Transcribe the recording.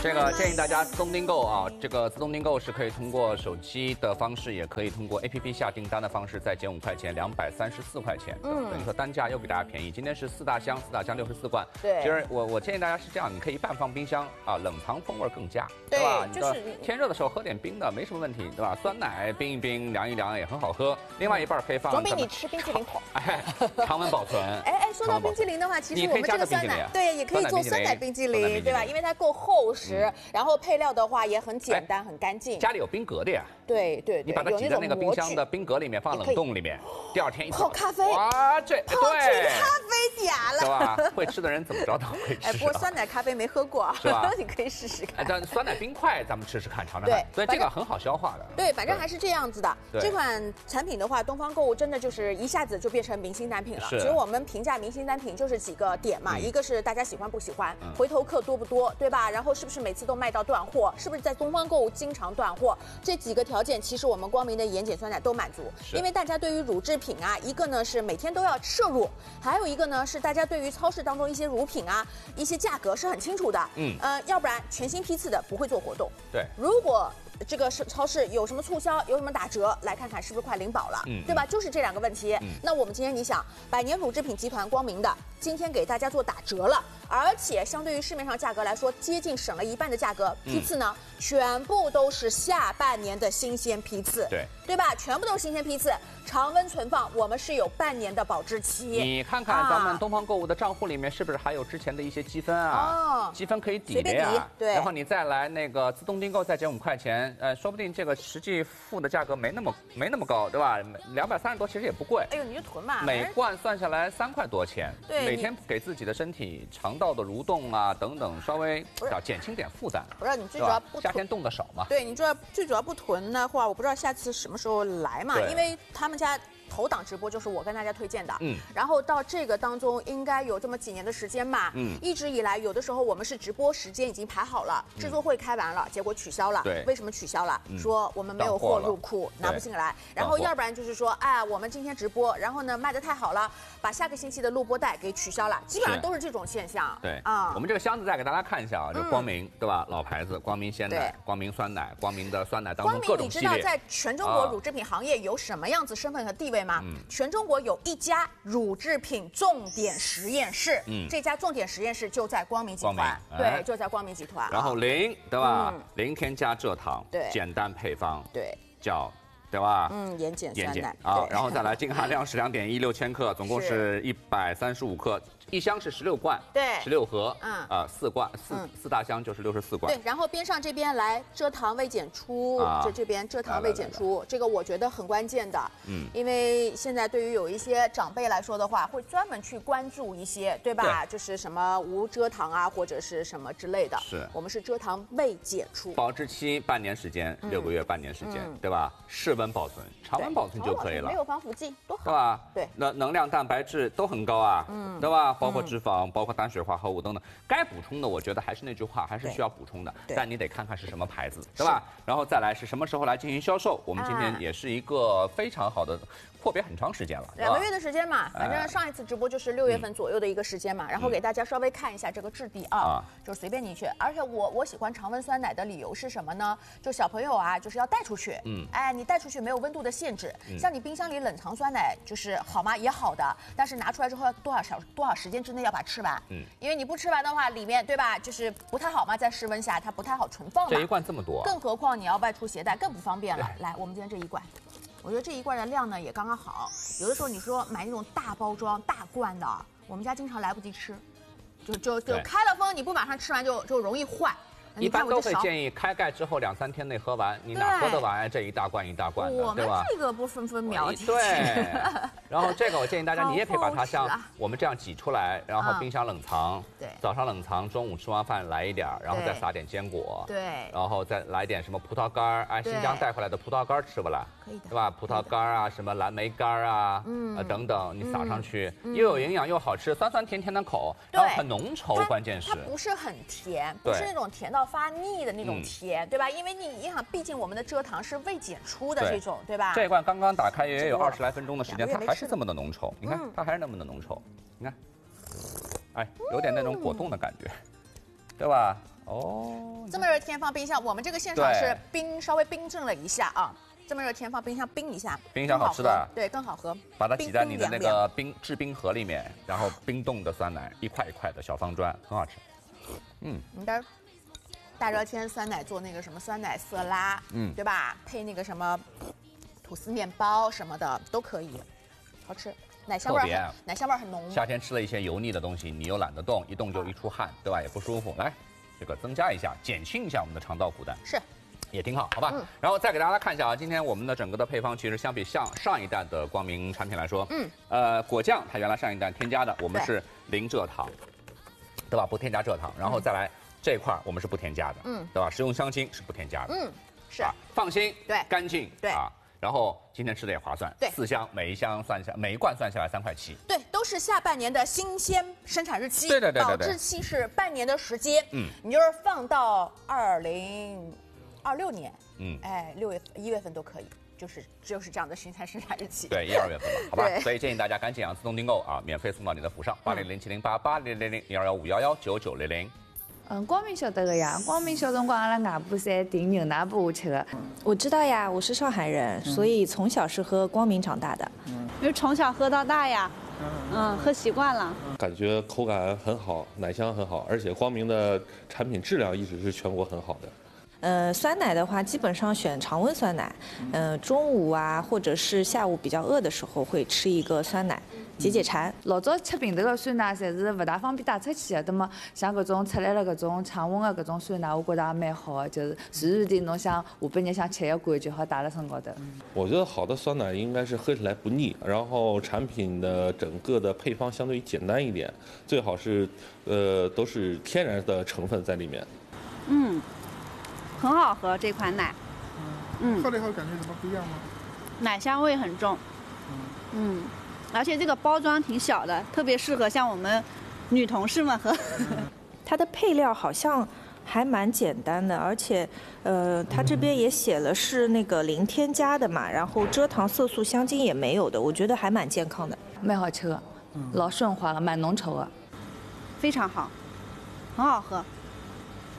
这个建议大家自动订购啊，这个自动订购是可以通过手机的方式，也可以通过 APP 下订单的方式，再减5块钱，234块钱。等于说单价又比大家便宜。今天是4大箱64罐。 对。 其实我建议大家是这样，你可以半放冰箱啊，冷藏风味更佳，对吧？就是天热的时候喝点冰的没什么问题，对吧？酸奶冰一冰，凉一凉也很好喝。另外一半可以放。 总比你吃冰淇淋好。 哎，常温保存。 说到冰淇淋的话，其实我们这个酸奶，对，也可以做酸奶冰淇淋，对吧？因为它够厚实，然后配料的话也很简单，很干净。 家里有冰格的呀？ 对， 你把它挤在那个冰箱的冰格里面，放冷冻里面，第2天一泡咖啡。 哇， 泡出咖啡嗲了， 是吧？会吃的人怎么着都会吃。 不过酸奶咖啡没喝过， 是吧？ 你可以试试看。 但酸奶冰块咱们试试看，尝尝看。对，这个很好消化的。 对，反正还是这样子的。这款产品的话，东方购物真的就是一下子就变成明星单品了。其实我们评价明星单品就是几个点嘛，一个是大家喜欢不喜欢，回头客多不多，对吧？然后是不是每次都卖到断货？是不是在东方购物经常断货？这几个条件，其实我们光明的盐碱酸奶都满足。因为大家对于乳制品啊，一个呢是每天都要摄入，还有一个呢是大家对于超市当中一些乳品啊，一些价格是很清楚的。要不然全新批次的不会做活动。 对， 如果这个是超市有什么促销，有什么打折，来看看是不是快领保了，对吧？就是这2个问题。那我们今天你想，百年乳制品集团光明的今天给大家做打折了，而且相对于市面上价格来说，接近省了1半的价格。批次呢，全部都是下半年的新鲜批次，对吧？全部都是新鲜批次，常温存放，我们是有半年的保质期。 你看看咱们东方购物的账户里面是不是还有之前的一些积分啊？积分可以抵的呀。 对。 然后你再来那个自动订购，再减5块钱，说不定这个实际付的价格没那么高，对吧？230多其实也不贵。 哎呦，你就囤嘛。 每罐算下来3块多钱。 对。 每天给自己的身体肠道的蠕动啊等等，稍微减轻点负担。 不是你最主要不夏天冻得少嘛。 对，你最主要不囤的话，我不知道下次什么时候来嘛，因为他们家头档直播就是我跟大家推荐的，然后到这个当中应该有这么几年的时间嘛，一直以来有的时候我们是直播时间已经排好了，制作会开完了，结果取消了，为什么取消了？说我们没有货入库，拿不进来，然后要不然就是说，哎，我们今天直播，然后呢卖得太好了，把下个星期的录播带给取消了，基本上都是这种现象。 对啊，我们这个箱子再给大家看一下啊，这光明对吧？老牌子，光明鲜奶、光明酸奶、光明的酸奶当中各种系列。 光明，你知道在全中国乳制品行业有什么样子身份和地位吗？全中国有一家乳制品重点实验室，这家重点实验室就在光明集团，对，就在光明集团。 然后零对吧？零添加蔗糖， 对， 简单配方， 对， 叫对吧？ 盐碱酸奶啊，然后再来净含量是2.16千克，总共是135克。一箱是16罐， 对 ，16盒，4罐4大箱就是64罐。 对，然后边上这边来蔗糖未检出，这边蔗糖未检出，这个我觉得很关键的，因为现在对于有一些长辈来说的话，会专门去关注一些，对吧？就是什么无蔗糖啊，或者是什么之类的。 是，我们是蔗糖未检出， 保质期半年时间，6个月半年时间，对吧？室温保存，常温保存就可以了， 没有防腐剂，多好， 对吧？ 对， 那能量、蛋白质都很高啊，对吧？包括脂肪，包括单水化合物等等，该补充的，我觉得还是那句话，还是需要补充的。但你得看看是什么牌子，对吧？然后再来是什么时候来进行销售？我们今天也是一个非常好的。阔别很长时间了 ，2个月的时间嘛，反正上一次直播就是6月份左右的一个时间嘛，然后给大家稍微看一下这个质地啊，就是随便你去。而且我喜欢常温酸奶的理由是什么呢？就小朋友啊，就是要带出去，哎，你带出去没有温度的限制，像你冰箱里冷藏酸奶就是好吗？也好的，但是拿出来之后要多少时间之内要把它吃完，因为你不吃完的话，里面对吧，就是不太好嘛，在室温下它不太好存放嘛。 这一罐这么多， 更何况你要外出携带更不方便了。来，我们今天这一罐。我觉得这一罐的量呢也刚刚好，有的时候你说买那种大包装大罐的，我们家经常来不及吃，就开了封，你不马上吃完就容易坏。 一般都会建议开盖之后2、3天内喝完，你哪喝得完这一大罐一大罐的，对吧？ 我们这个不分秒级。 对。然后这个我建议大家，你也可以把它像我们这样挤出来，然后冰箱冷藏。 对。 早上冷藏，中午吃完饭来一点，然后再撒点坚果。 对。 然后再来点什么葡萄干哎，新疆带回来的葡萄干吃不啦？ 可以的， 对吧？葡萄干啊，什么蓝莓干啊，等等，你撒上去，又有营养又好吃，酸酸甜甜的口，然后很浓稠，关键是它不是很甜，不是那种甜到发腻的那种甜，对吧？因为你想，毕竟我们的蔗糖是未检出的这种，对吧？ 这一罐刚刚打开也有20来分钟的时间，它还是这么的浓稠，你看它还是那么的浓稠，你看，哎，有点那种果冻的感觉，对吧？ 哦， 这么热天放冰箱，我们这个现场是稍微冰镇了一下啊。这么热天放冰箱冰一下， 冰一下好吃的， 对，更好喝。 把它挤在你的那个制冰盒里面，然后冰冻的酸奶一块一块的小方砖，很好吃。 你的大热天酸奶做那个什么酸奶色拉，对吧？配那个什么吐司面包什么的都可以，好吃。奶香味很浓。 夏天吃了一些油腻的东西，你又懒得动，一动就一出汗，对吧？也不舒服。来，这个增加一下，减轻一下我们的肠道负担。 是。 也挺好，好吧。然后再给大家看一下啊，今天我们的整个的配方其实相比上一代的光明产品来说，果酱它原来上一代添加的，我们是零蔗糖，对吧？不添加蔗糖。然后再来这一块我们是不添加的，对吧？食用香精是不添加的， 是放心， 对， 干净，对啊。然后今天吃的也划算，对，4箱，每一罐算下来3块7， 对，都是下半年的新鲜生产日期， 对， 保质期是半年的时间，你就是放到2026年，1月份都可以，就是这样的生产日期。 对，1、2月份吧，好吧。所以建议大家赶紧自动订购啊，免费送到你的府上，80070880000215119900。 光明晓得的呀，光明小辰光阿拉外婆侪订牛奶拨我吃的。 我知道呀，我是上海人，所以从小是喝光明长大的。 因为从小喝到大呀，喝习惯了。 感觉口感很好，奶香很好，而且光明的产品质量一直是全国很好的。 酸奶的话，基本上选常温酸奶。中午啊，或者是下午比较饿的时候，会吃一个酸奶，解馋。 老早吃瓶头的酸奶，侪是不大方便带出去的。那么像搿种出来了搿种常温的搿种酸奶，我觉得也蛮好的，就是随时的侬想下半日想吃一罐就好带辣身高头。 我觉得好的酸奶应该是喝起来不腻，然后产品的整个的配方相对于简单一点，最好是都是天然的成分在里面。 很好喝这款奶， 喝了以后感觉什么不一样吗？ 奶香味很重，而且这个包装挺小的，特别适合像我们女同事们喝。 它的配料好像还蛮简单的，而且它这边也写了是那个零添加的嘛，然后蔗糖、色素、香精也没有的，我觉得还蛮健康的， 蛮好吃的，老顺滑了，蛮浓稠的， 非常好，很好喝。